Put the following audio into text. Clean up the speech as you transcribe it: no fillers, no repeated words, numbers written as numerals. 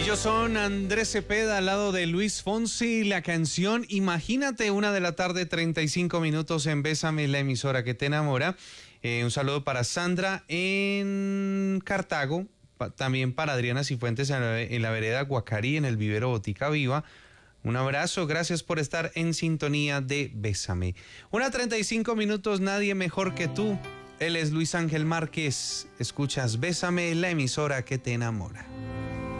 Ellos son Andrés Cepeda al lado de Luis Fonsi, la canción Imagínate, 1:35 en Bésame, la emisora que te enamora. Un saludo para Sandra en Cartago, también para Adriana Cifuentes en la vereda Guacarí, en el vivero Botica Viva. Un abrazo, gracias por estar en sintonía de Bésame. 1:35, nadie mejor que tú. Él es Luis Ángel Márquez. Escuchas Bésame, la emisora que te enamora.